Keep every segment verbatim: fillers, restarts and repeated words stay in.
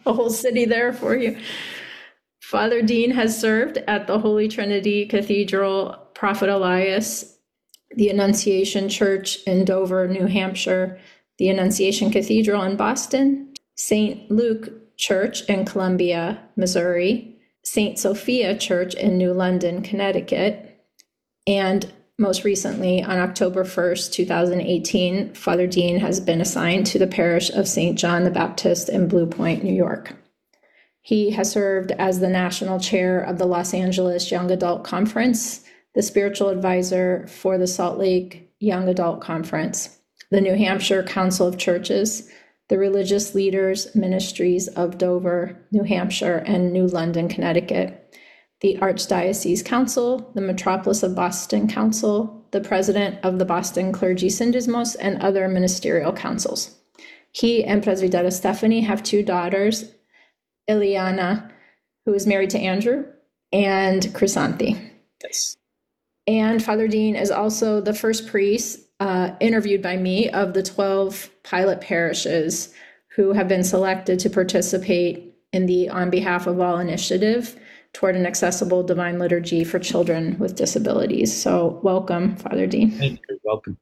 a whole city there for you. Father Dean has served at the Holy Trinity Cathedral, Prophet Elias, the Annunciation Church in Dover, New Hampshire, the Annunciation Cathedral in Boston, Saint Luke Church in Columbia, Missouri, Saint Sophia Church in New London, Connecticut, and most recently, on October first, two thousand eighteen, Father Dean has been assigned to the parish of Saint John the Baptist in Blue Point, New York. He has served as the national chair of the Los Angeles Young Adult Conference, the spiritual advisor for the Salt Lake Young Adult Conference, the New Hampshire Council of Churches, the Religious Leaders Ministries of Dover, New Hampshire, and New London, Connecticut, the Archdiocese Council, the Metropolis of Boston Council, the president of the Boston Clergy Syndesmos, and other ministerial councils. He and Presbytera Stephanie have two daughters, Ileana, who is married to Andrew, and Chrysanthi. Yes. And Father Dean is also the first priest uh, interviewed by me of the twelve pilot parishes who have been selected to participate in the On Behalf of All initiative toward an accessible divine liturgy for children with disabilities. So welcome, Father Dean. Thank you. Welcome.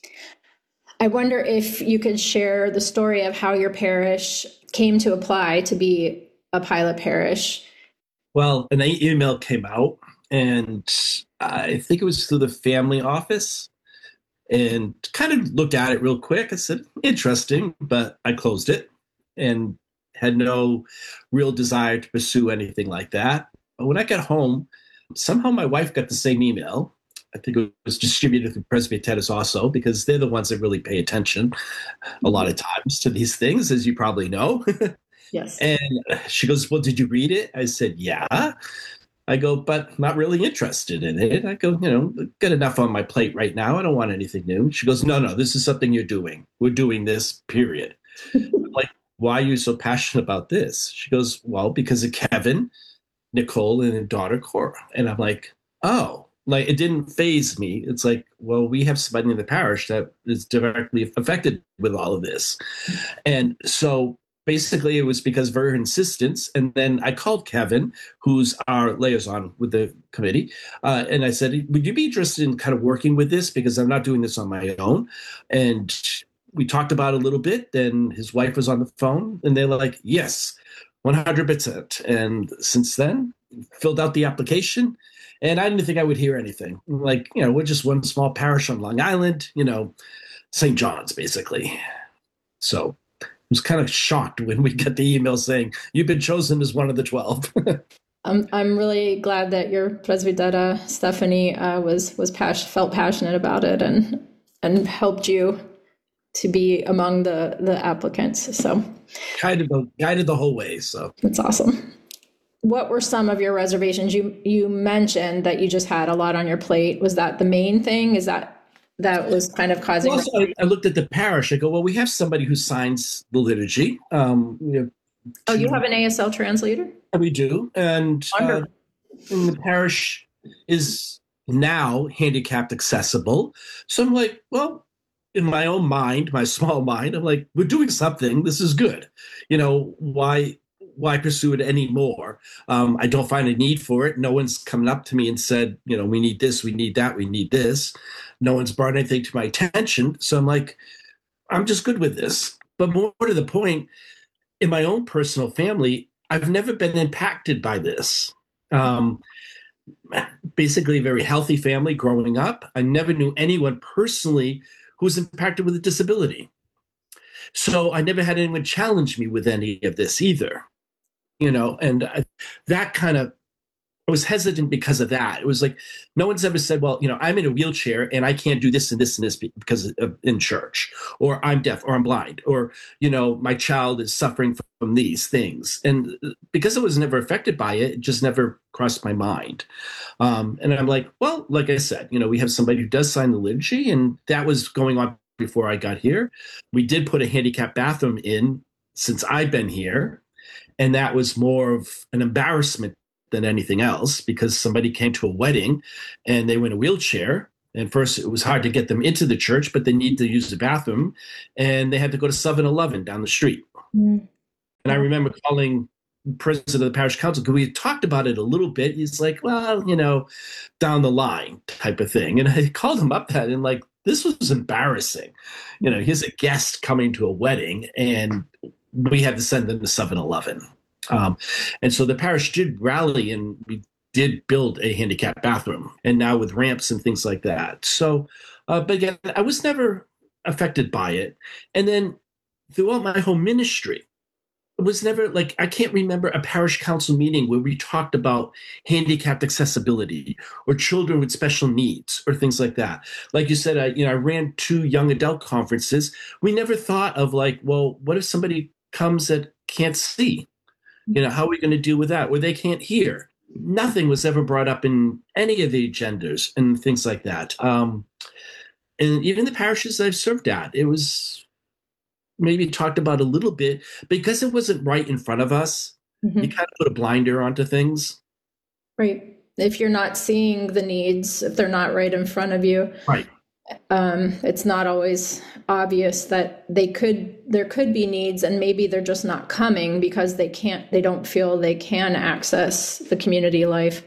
I wonder if you could share the story of how your parish came to apply to be a pilot parish. Well, an email came out, and I think it was through the family office, and kind of looked at it real quick. I said, interesting, but I closed it and had no real desire to pursue anything like that. But when I got home, somehow my wife got the same email. I think it was distributed through Presbyteras also, because they're the ones that really pay attention a lot of times to these things, as you probably know. Yes. And she goes, well, did you read it? I said, yeah. I go, but not really interested in it. I go, you know, got enough on my plate right now. I don't want anything new. She goes, no, no, this is something you're doing. We're doing this, period. I'm like, why are you so passionate about this? She goes, well, because of Kevin, Nicole, and their daughter, Cora. And I'm like, oh, like it didn't faze me. It's like, well, we have somebody in the parish that is directly affected with all of this. And so basically it was because of her insistence. And then I called Kevin, who's our liaison with the committee. Uh, and I said, would you be interested in kind of working with this? Because I'm not doing this on my own. And we talked about it a little bit. Then his wife was on the phone and they're like, yes, one hundred percent. And since then, filled out the application. And I didn't think I would hear anything. Like, you know, we're just one small parish on Long Island, you know, Saint John's, basically. So I was kind of shocked when we got the email saying, you've been chosen as one of the twelve. I'm I'm really glad that your Presbytera Stephanie uh, was was pas- felt passionate about it and and helped you to be among the the applicants. So guided the guided the whole way. So that's awesome. What were some of your reservations? You you mentioned that you just had a lot on your plate. Was that the main thing? Is that that was kind of causing? Well, also, I, I looked at the parish. I go, well, we have somebody who signs the liturgy. Um, you know, oh, you have an A S L translator? We do, and, uh, and the parish is now handicapped accessible. So I'm like, well, in my own mind, my small mind, I'm like, we're doing something. This is good. You know, why? Why pursue it anymore? Um, I don't find a need for it. No one's coming up to me and said, you know, we need this, we need that, we need this. No one's brought anything to my attention. So I'm like, I'm just good with this. But more to the point, in my own personal family, I've never been impacted by this. Um, basically, a very healthy family growing up. I never knew anyone personally who was impacted with a disability. So I never had anyone challenge me with any of this either. You know, and I, that kind of, I was hesitant because of that. It was like, no one's ever said, well, you know, I'm in a wheelchair and I can't do this and this and this because of in church, or I'm deaf, or I'm blind, or, you know, my child is suffering from these things. And because I was never affected by it, it just never crossed my mind. Um, and I'm like, well, like I said, you know, we have somebody who does sign the liturgy, and that was going on before I got here. We did put a handicapped bathroom in since I've been here. And that was more of an embarrassment than anything else, because somebody came to a wedding and they were in a wheelchair. And first it was hard to get them into the church, but they needed to use the bathroom, and they had to go to seven eleven down the street. Mm. And I remember calling the president of the parish council because we had talked about it a little bit. He's like, well, you know, down the line type of thing. And I called him up that and like, this was embarrassing. You know, here's a guest coming to a wedding and we had to send them to seven eleven. Um, and so the parish did rally and we did build a handicapped bathroom and now with ramps and things like that. So, uh, but again, I was never affected by it. And then throughout my whole ministry, it was never like, I can't remember a parish council meeting where we talked about handicapped accessibility or children with special needs or things like that. Like you said, I, you know, I ran two young adult conferences. We never thought of like, well, what if somebody comes that can't see? You know, how are we going to deal with that? Or they can't hear? Nothing was ever brought up in any of the agendas and things like that. Um, and even the parishes I've served at, it was maybe talked about a little bit because it wasn't right in front of us. Mm-hmm. You kind of put a blinder onto things. Right. If you're not seeing the needs, if they're not right in front of you, right. Um, it's not always obvious that they could, there could be needs and maybe they're just not coming because they can't, they don't feel they can access the community life.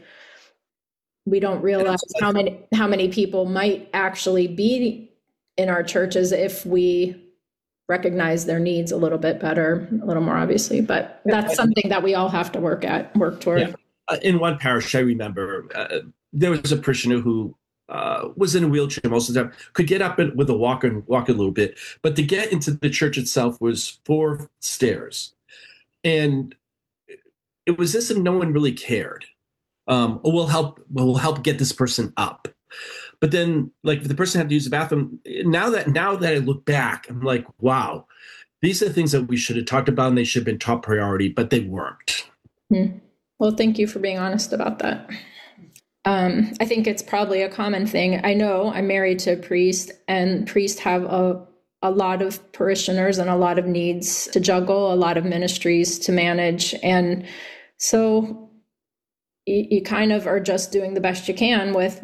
We don't realize how many, how many people might actually be in our churches if we recognize their needs a little bit better, a little more obviously, but that's something that we all have to work at, work toward. Yeah. Uh, in one parish, I remember uh, there was a parishioner who uh, was in a wheelchair most of the time, could get up with a walker and walk a little bit, but to get into the church itself was four stairs. And it was this and no one really cared. Um, oh, we'll help, we'll help get this person up. But then, like, if the person had to use the bathroom, now that now that I look back, I'm like, wow, these are the things that we should have talked about and they should have been top priority, but they weren't. Hmm. Well, thank you for being honest about that. Um, I think it's probably a common thing. I know I'm married to a priest, and priests have a, a lot of parishioners and a lot of needs to juggle, a lot of ministries to manage. And so you, you kind of are just doing the best you can with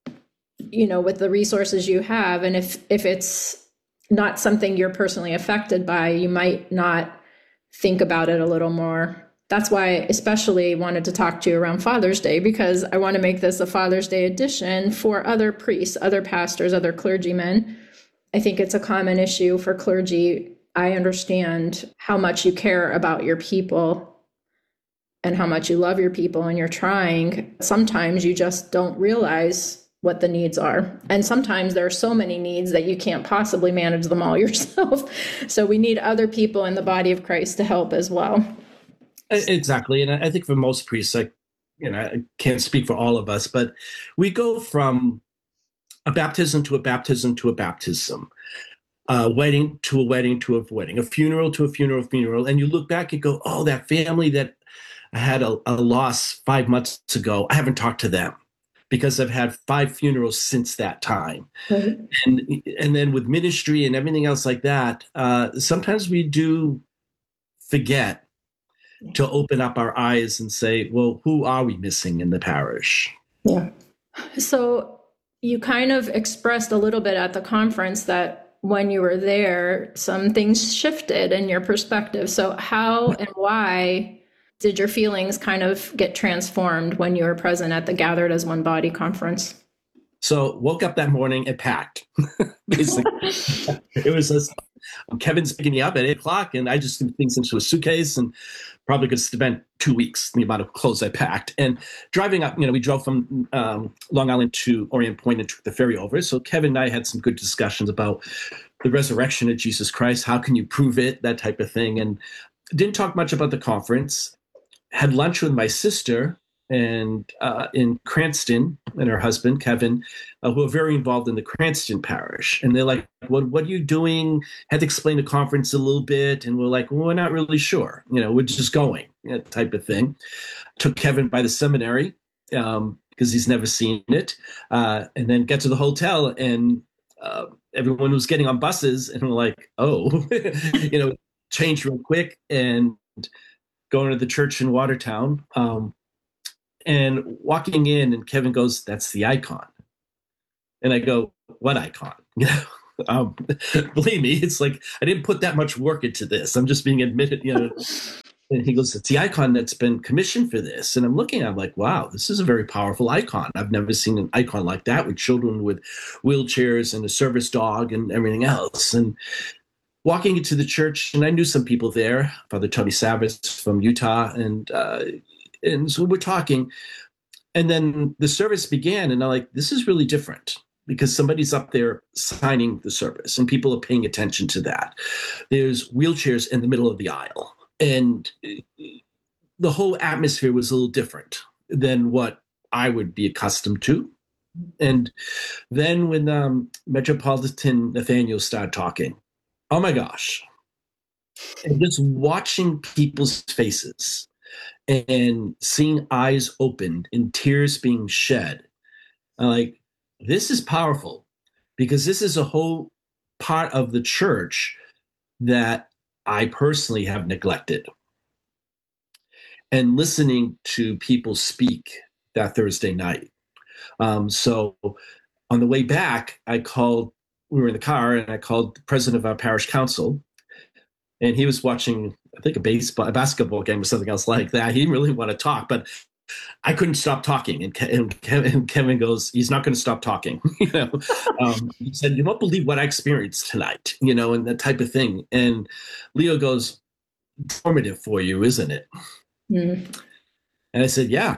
you know, with the resources you have. And if, if it's not something you're personally affected by, you might not think about it a little more. That's why I especially wanted to talk to you around Father's Day, because I want to make this a Father's Day edition for other priests, other pastors, other clergymen. I think it's a common issue for clergy. I understand how much you care about your people and how much you love your people and you're trying. Sometimes you just don't realize what the needs are. And sometimes there are so many needs that you can't possibly manage them all yourself. So we need other people in the body of Christ to help as well. Exactly. And I think for most priests, like, you know, I can't speak for all of us, but we go from a baptism to a baptism to a baptism, a wedding to a wedding to a wedding, a funeral to a funeral, funeral. And you look back and go, oh, that family that I had a, a loss five months ago, I haven't talked to them, because I've had five funerals since that time. Right. And and then with ministry and everything else like that, uh, sometimes we do forget to open up our eyes and say, well, who are we missing in the parish? Yeah. So you kind of expressed a little bit at the conference that when you were there, some things shifted in your perspective. So how and why did your feelings kind of get transformed when you were present at the Gathered as One Body conference? So woke up that morning and packed. Basically, it was just, Kevin's picking me up at eight o'clock, and I just threw things into a suitcase and probably could spend two weeks the amount of clothes I packed. And driving up, you know, we drove from um, Long Island to Orient Point and took the ferry over. So Kevin and I had some good discussions about the resurrection of Jesus Christ. How can you prove it? That type of thing. And didn't talk much about the conference. Had lunch with my sister and uh, in Cranston and her husband, Kevin, uh, who are very involved in the Cranston parish. And they're like, what, what are you doing? Had to explain the conference a little bit. And we're like, well, we're not really sure. You know, we're just going, you know, type of thing. Took Kevin by the seminary um, because he's never seen it. Uh, and then get to the hotel and uh, everyone was getting on buses and we're like, oh, you know, changed real quick and going to the church in Watertown. Um, And walking in, and Kevin goes, "That's the icon." And I go, "What icon?" You know, um, believe me, it's like I didn't put that much work into this. I'm just being admitted, you know, And he goes, it's the icon that's been commissioned for this. And I'm looking, I'm like, wow, this is a very powerful icon. I've never seen an icon like that with children with wheelchairs and a service dog and everything else. And walking into the church, and I knew some people there, Father Tony Savas from Utah, and uh, and so we're talking. And then the service began, and I'm like, this is really different because somebody's up there signing the service, and people are paying attention to that. There's wheelchairs in the middle of the aisle. And the whole atmosphere was a little different than what I would be accustomed to. And then when um, Metropolitan Nathaniel started talking, oh my gosh, and just watching people's faces and seeing eyes opened and tears being shed, I'm like, this is powerful because this is a whole part of the church that I personally have neglected. And listening to people speak that Thursday night. Um, so on the way back, I called, we were in the car, and I called the president of our parish council, and he was watching, I think, a baseball, a basketball game or something else like that. He didn't really want to talk, but I couldn't stop talking. And, Ke- and, Kevin, and Kevin goes, he's not going to stop talking. you know, um, he said, you won't believe what I experienced tonight, you know, and that type of thing. And Leo goes, informative for you, isn't it? Mm. And I said, yeah.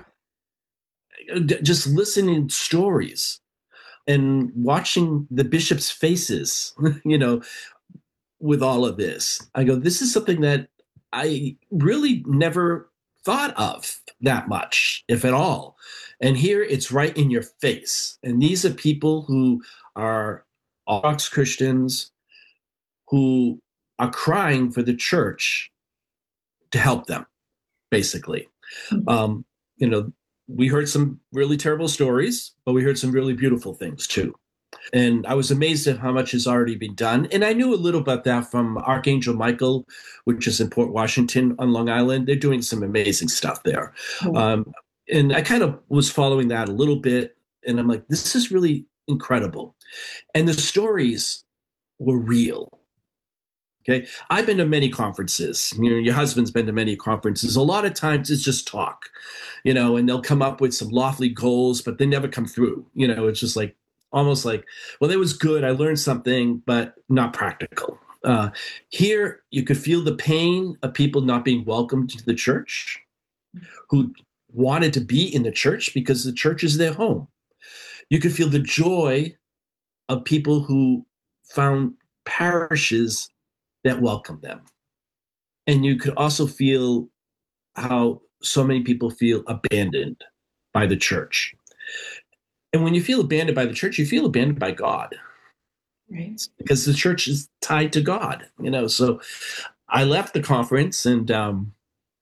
Just listening to stories and watching the bishops' faces, you know, with all of this. I go, this is something that I really never thought of that much, if at all. And here it's right in your face. And these are people who are Orthodox Christians who are crying for the church to help them, basically. Mm-hmm. Um, you know, we heard some really terrible stories, but we heard some really beautiful things too. And I was amazed at how much has already been done. And I knew a little about that from Archangel Michael, which is in Port Washington on Long Island. They're doing some amazing stuff there. Mm-hmm. Um, and I kind of was following that a little bit. And I'm like, this is really incredible. And the stories were real. Okay. I've been to many conferences. You know, your husband's been to many conferences. A lot of times it's just talk, you know, and they'll come up with some lofty goals, but they never come through. You know, it's just like, almost like, well, that was good. I learned something, but not practical. Uh, here, you could feel the pain of people not being welcomed to the church, who wanted to be in the church because the church is their home. You could feel the joy of people who found parishes that welcome them. And you could also feel how so many people feel abandoned by the church. And when you feel abandoned by the church, you feel abandoned by God. Right. Because the church is tied to God, you know. So I left the conference and um,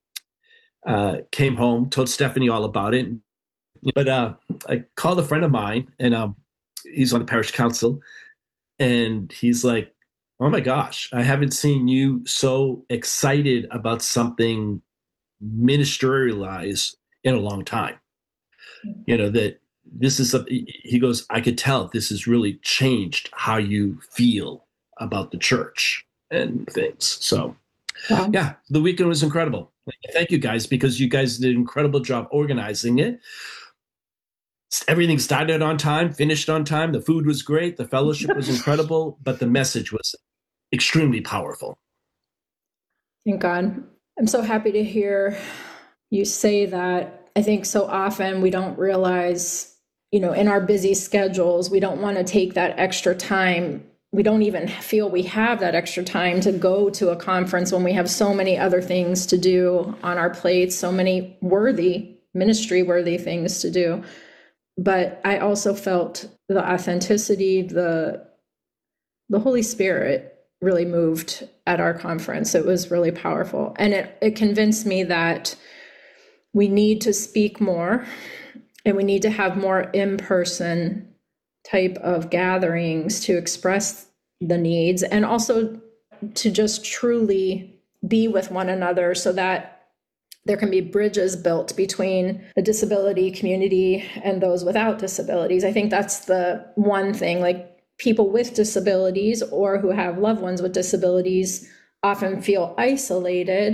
uh, came home, told Stephanie all about it. But uh, I called a friend of mine, and um, he's on the parish council. And he's like, oh my gosh, I haven't seen you so excited about something ministerialized in a long time. You know, that this is, a, he goes, I could tell this has really changed how you feel about the church and things. So, wow. Yeah, the weekend was incredible. Thank you guys, because you guys did an incredible job organizing it. Everything started on time, finished on time. The food was great. The fellowship was incredible, but the message was extremely powerful. Thank God. I'm so happy to hear you say that. I think so often we don't realize, you know, in our busy schedules, we don't want to take that extra time. We don't even feel we have that extra time to go to a conference when we have so many other things to do on our plates, so many worthy, ministry-worthy things to do. But I also felt the authenticity, the the Holy Spirit really moved at our conference. It was really powerful. And it, it convinced me that we need to speak more, and we need to have more in-person type of gatherings to express the needs, and also to just truly be with one another so that there can be bridges built between the disability community and those without disabilities. I think that's the one thing, like people with disabilities or who have loved ones with disabilities often feel isolated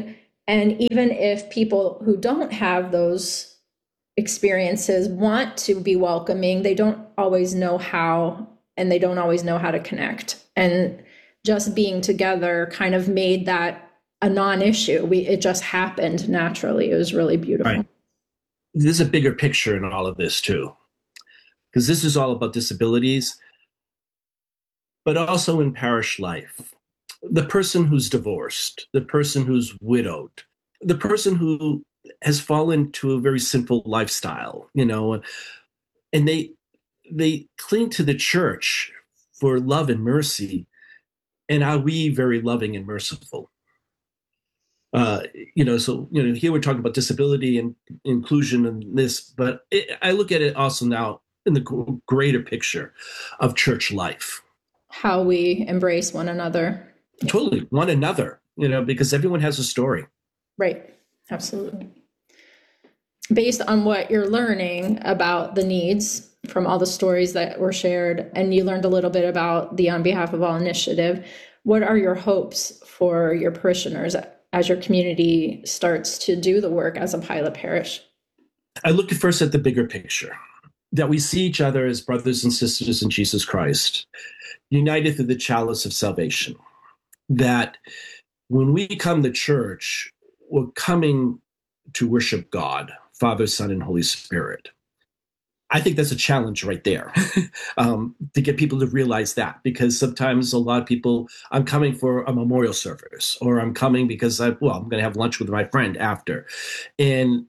And even if people who don't have those experiences want to be welcoming, they don't always know how, and they don't always know how to connect. And just being together kind of made that a non-issue. We it just happened naturally. It was really beautiful. Right. There's a bigger picture in all of this too, because this is all about disabilities, but also in parish life. The person who's divorced, the person who's widowed, the person who has fallen to a very simple lifestyle, you know, and they they cling to the church for love and mercy. And are we very loving and merciful? Uh, you know, so, you know, here we're talking about disability and inclusion and this, but it, I look at it also now in the greater picture of church life. How we embrace one another. Totally, one another, you know, because everyone has a story. Right, absolutely. Based on what you're learning about the needs from all the stories that were shared, and you learned a little bit about the On Behalf of All initiative, what are your hopes for your parishioners as your community starts to do the work as a pilot parish? I look first at the bigger picture, that we see each other as brothers and sisters in Jesus Christ, united through the chalice of salvation. That when we come to church, we're coming to worship God, Father, Son, and Holy Spirit. I think that's a challenge right there, um, to get people to realize that, because sometimes a lot of people, I'm coming for a memorial service, or I'm coming because I, well, I'm going to have lunch with my friend after. And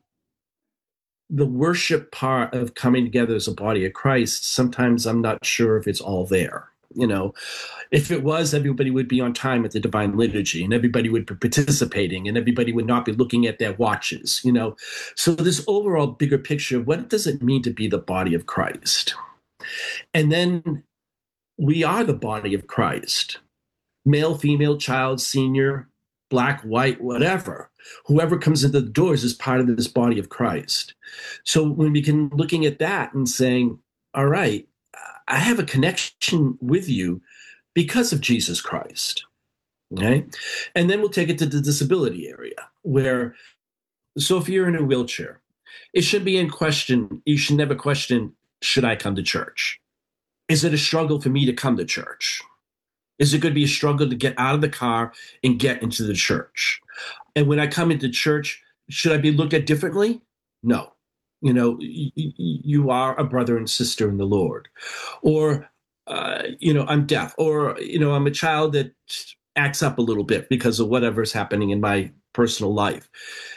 the worship part of coming together as a body of Christ, sometimes I'm not sure if it's all there. You know, if it was, everybody would be on time at the Divine Liturgy, and everybody would be participating, and everybody would not be looking at their watches, you know. So this overall bigger picture of what does it mean to be the body of Christ? And then we are the body of Christ. Male, female, child, senior, black, white, whatever. Whoever comes into the doors is part of this body of Christ. So when we can looking at that and saying, all right, I have a connection with you because of Jesus Christ. Okay. And then we'll take it to the disability area where, so if you're in a wheelchair, it should be in question. You should never question, should I come to church? Is it a struggle for me to come to church? Is it going to be a struggle to get out of the car and get into the church? And when I come into church, should I be looked at differently? No. You know, y- y- you are a brother and sister in the Lord. Or, uh, you know, I'm deaf. Or, you know, I'm a child that acts up a little bit because of whatever's happening in my personal life.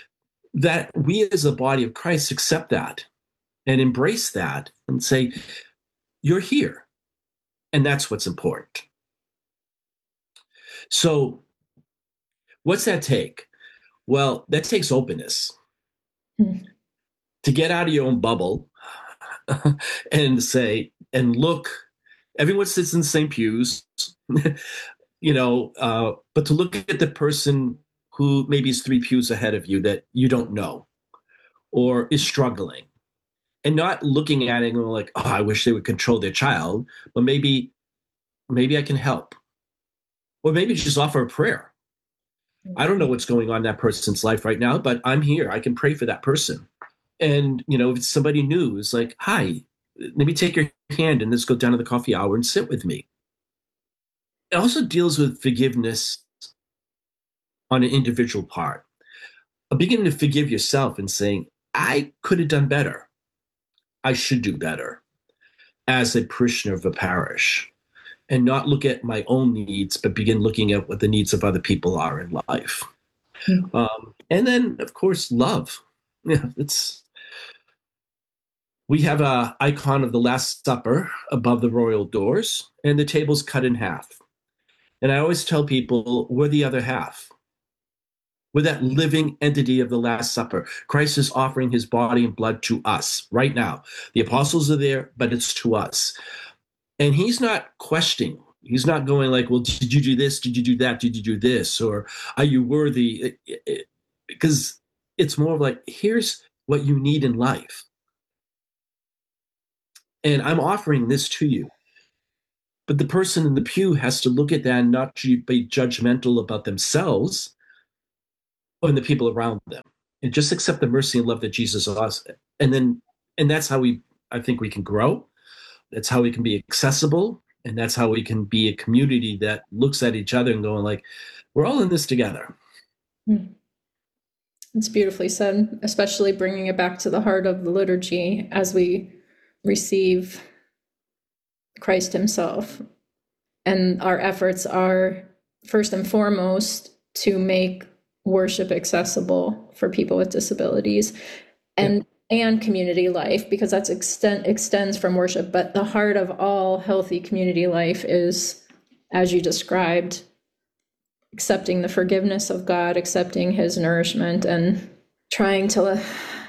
That we as a body of Christ accept that and embrace that and say, you're here. And that's what's important. So what's that take? Well, that takes openness. Mm-hmm. To get out of your own bubble and say, and look, everyone sits in the same pews, you know, uh, but to look at the person who maybe is three pews ahead of you that you don't know or is struggling, and not looking at it and going like, oh, I wish they would control their child, but maybe, maybe I can help. Or maybe just offer a prayer. I don't know what's going on in that person's life right now, but I'm here. I can pray for that person. And, you know, if it's somebody new, it's like, hi, let me take your hand and let's go down to the coffee hour and sit with me. It also deals with forgiveness on an individual part. Beginning to forgive yourself and saying, I could have done better. I should do better as a parishioner of a parish, and not look at my own needs, but begin looking at what the needs of other people are in life. Mm-hmm. Um, and then, of course, love. Yeah, it's, we have an icon of the Last Supper above the royal doors, and the table's cut in half. And I always tell people, we're the other half. We're that living entity of the Last Supper. Christ is offering his body and blood to us right now. The apostles are there, but it's to us. And he's not questioning. He's not going like, well, did you do this? Did you do that? Did you do this? Or are you worthy? Because it's more of like, here's what you need in life. And I'm offering this to you. But the person in the pew has to look at that and not be judgmental about themselves, and the people around them, and just accept the mercy and love that Jesus offers. And then, and that's how we, I think we can grow. That's how we can be accessible. And that's how we can be a community that looks at each other and going like, we're all in this together. It's beautifully said, especially bringing it back to the heart of the liturgy as we receive Christ himself. And our efforts are first and foremost to make worship accessible for people with disabilities and yeah. and community life, because that's extend extends from worship. But the heart of all healthy community life is, as you described, accepting the forgiveness of God, accepting his nourishment, and trying to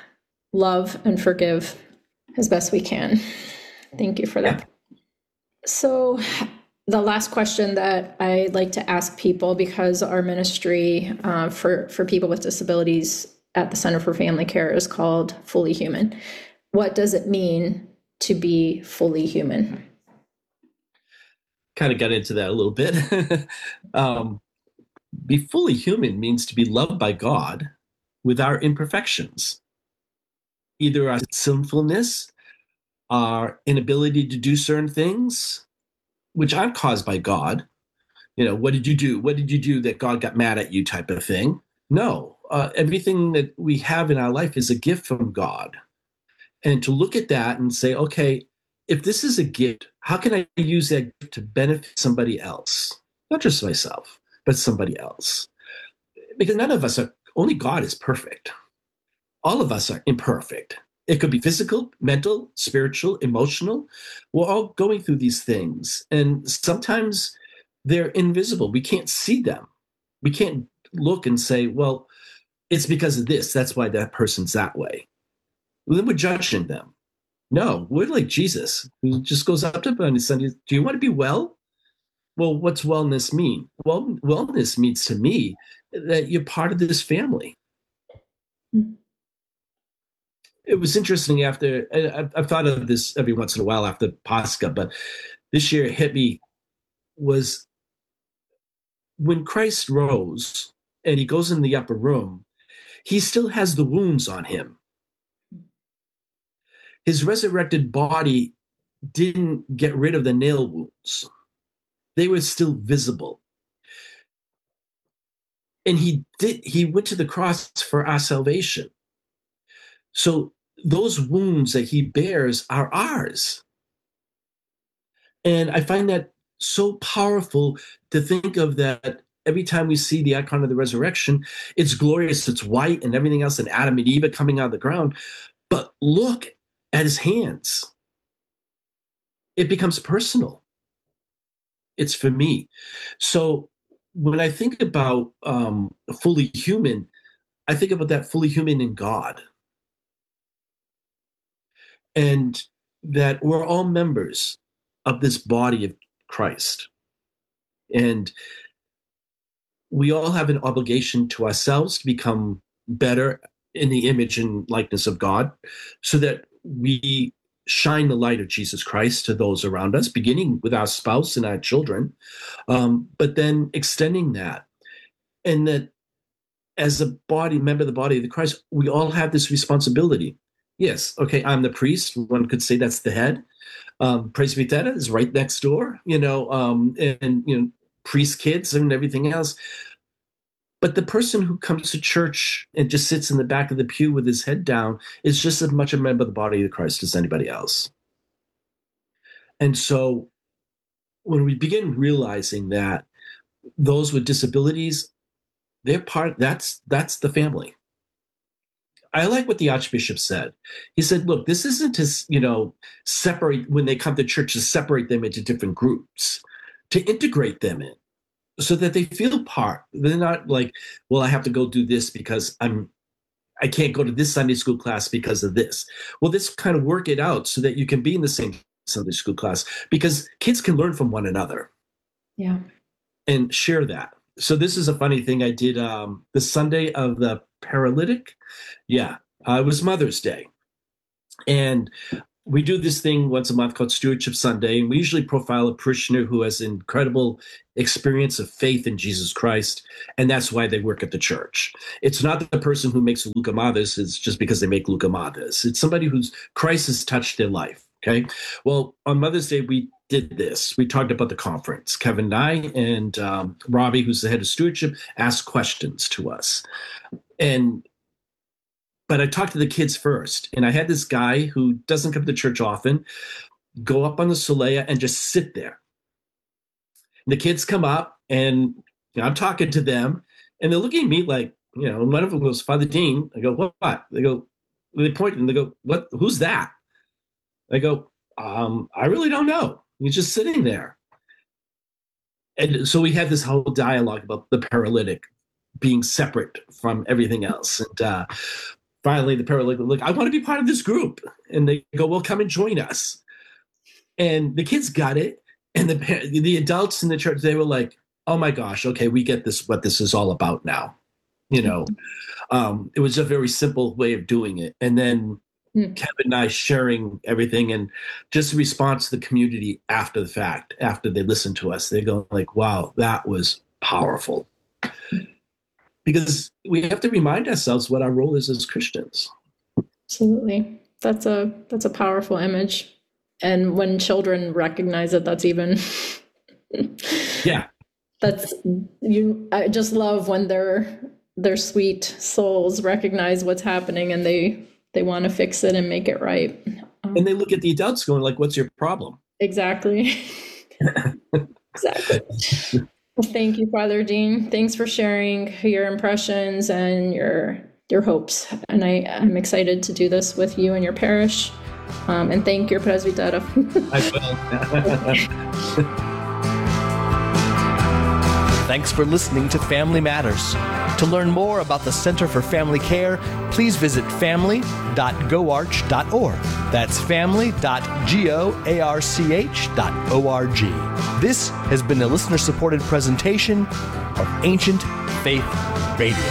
love and forgive as best we can. Thank you for that. Yeah. So the last question that I like to ask people, because our ministry uh, for, for people with disabilities at the Center for Family Care is called Fully Human. What does it mean to be fully human? Kind of got into that a little bit. um, be fully human means to be loved by God with our imperfections, either our sinfulness, our inability to do certain things, which aren't caused by God. You know, what did you do? What did you do that God got mad at you type of thing? No, uh, everything that we have in our life is a gift from God. And to look at that and say, okay, if this is a gift, how can I use that gift to benefit somebody else? Not just myself, but somebody else. Because none of us are, only God is perfect. All of us are imperfect. It could be physical, mental, spiritual, emotional. We're all going through these things. And sometimes they're invisible. We can't see them. We can't look and say, well, it's because of this. That's why that person's that way. Well, then we're judging them. No, we're like Jesus, who just goes up to them and says, do you want to be well? Well, what's wellness mean? Well, wellness means to me that you're part of this family. Mm-hmm. It was interesting after, I've, I've thought of this every once in a while after Pascha, but this year it hit me, was when Christ rose and he goes in the upper room, he still has the wounds on him. His resurrected body didn't get rid of the nail wounds. They were still visible. And he did, he went to the cross for our salvation. So those wounds that he bears are ours. And I find that so powerful to think of that every time we see the icon of the resurrection, it's glorious, it's white and everything else, and Adam and Eve coming out of the ground. But look at his hands. It becomes personal. It's for me. So when I think about um, fully human, I think about that fully human in God. And that we're all members of this body of Christ. And we all have an obligation to ourselves to become better in the image and likeness of God, so that we shine the light of Jesus Christ to those around us, beginning with our spouse and our children, um, but then extending that. And that as a body, member of the body of the Christ, we all have this responsibility. Yes, okay, I'm the priest. One could say that's the head. Um, Presbytera is right next door, you know, um, and, and, you know, priest kids and everything else. But the person who comes to church and just sits in the back of the pew with his head down is just as much a member of the body of Christ as anybody else. And so when we begin realizing that those with disabilities, they're part, that's, that's the family. I like what the Archbishop said. He said, look, this isn't to, you know, separate, when they come to church, to separate them into different groups, to integrate them in so that they feel part. They're not like, well, I have to go do this because I'm, I can't go to this Sunday school class because of this. Well, let's kind of work it out so that you can be in the same Sunday school class, because kids can learn from one another. Yeah. And share that. So this is a funny thing I did um, the Sunday of the paralytic. Yeah, uh, it was Mother's Day. And we do this thing once a month called Stewardship Sunday, and we usually profile a parishioner who has incredible experience of faith in Jesus Christ, and that's why they work at the church. It's not the person who makes lucamadas, it's just because they make lucamadas. It's somebody whose Christ has touched their life, okay? Well, on Mother's Day, we did this. We talked about the conference. Kevin and I and um, Robbie, who's the head of stewardship, asked questions to us. And But I talked to the kids first, and I had this guy who doesn't come to church often go up on the solea and just sit there. And the kids come up, and you know, I'm talking to them, and they're looking at me like, you know, and one of them goes, Father Dean. I go, what? what? They go, they point and they go, what? Who's that? I go, um, I really don't know. He's just sitting there. And so we had this whole dialogue about the paralytic being separate from everything else. And uh, finally, the paralytic was like, I want to be part of this group. And they go, well, come and join us. And the kids got it. And the the adults in the church, they were like, oh my gosh, okay, we get this, what this is all about now. You know, um, it was a very simple way of doing it. And then mm. Kevin and I sharing everything, and just a response to the community after the fact, after they listened to us, they go like, wow, that was powerful. Because we have to remind ourselves what our role is as Christians. Absolutely. That's a that's a powerful image. And when children recognize it, that's even yeah. That's you I just love when their their sweet souls recognize what's happening, and they they want to fix it and make it right. Um, and they look at the adults going like, what's your problem? Exactly. Exactly. Well, thank you, Father Dean. Thanks for sharing your impressions and your your hopes. And I, I'm excited to do this with you and your parish. Um, and thank your presbytera. I will. Thanks for listening to Family Matters. To learn more about the Center for Family Care, please visit family dot goarch dot org. That's family dot goarch dot org. This has been a listener-supported presentation of Ancient Faith Radio.